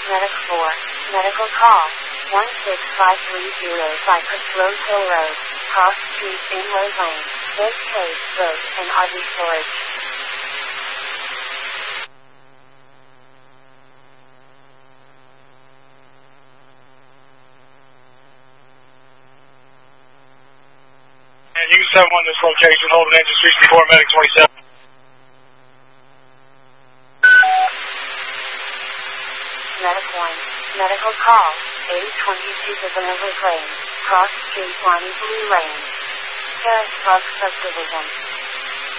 Medic 4, medical call, 16530 Cypress Rose Hill Road, Cross Street, Inwood Lane, Lake Cave Road, and RV storage. And you 7-1 this location, hold an engine 64, medic 27. Medic 1, medical call, 822 Divinity Lane, Cross Street, Bonnie Blue Lane, Harrisburg Subdivision.